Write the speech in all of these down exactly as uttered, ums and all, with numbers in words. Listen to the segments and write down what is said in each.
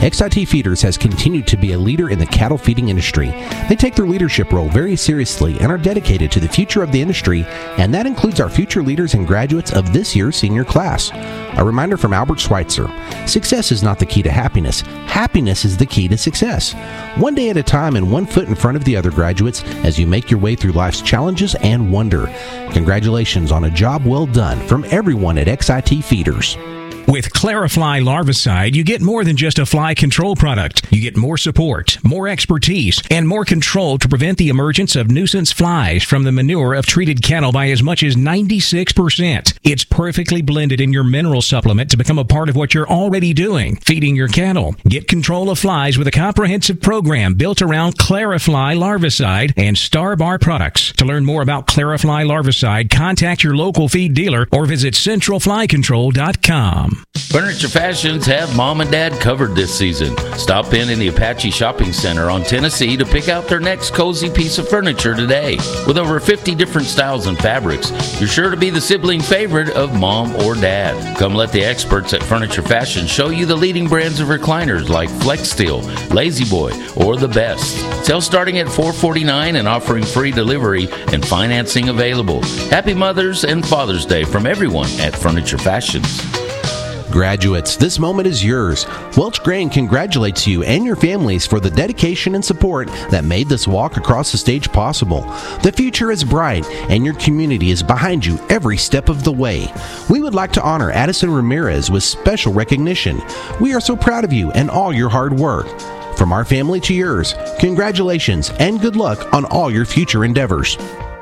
X I T Feeders has continued to be a leader in the cattle feeding industry. They take their leadership role very seriously and are dedicated to the future of the industry, and that includes our future leaders and graduates of this year's senior class. A reminder from Albert Schweitzer: success is not the key to happiness. Happiness is the key to success. One day at a time and one foot in front of the other, graduates, as you make your way through life's challenges and wonder. Congratulations on a job well done from everyone at X I T Feeders. With Clarifly Larvicide, you get more than just a fly control product. You get more support, more expertise, and more control to prevent the emergence of nuisance flies from the manure of treated cattle by as much as ninety-six percent. It's perfectly blended in your mineral supplement to become a part of what you're already doing, feeding your cattle. Get control of flies with a comprehensive program built around Clarifly Larvicide and Star Bar products. To learn more about Clarifly Larvicide, contact your local feed dealer or visit central fly control dot com. Furniture Fashions have Mom and Dad covered this season. Stop in in the Apache Shopping Center on Tennessee to pick out their next cozy piece of furniture today. With over fifty different styles and fabrics, you're sure to be the sibling favorite of Mom or Dad. Come let the experts at Furniture Fashion show you the leading brands of recliners like Flex Steel, Lazy Boy, or the best. Sale starting at four forty-nine and offering free delivery and financing available. Happy Mother's and Father's Day from everyone at Furniture Fashions. Graduates, this moment is yours. Welch Grain congratulates you and your families for the dedication and support that made this walk across the stage possible. The future is bright, and your community is behind you every step of the way. We would like to honor Addison Ramirez with special recognition. We are so proud of you and all your hard work. From our family to yours, congratulations and good luck on all your future endeavors.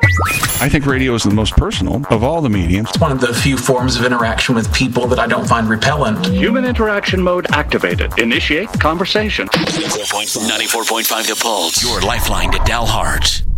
I think radio is the most personal of all the mediums. It's one of the few forms of interaction with people that I don't find repellent. Human interaction mode activated. Initiate conversation. ninety-four point five The Pulse, your lifeline to Dalhart.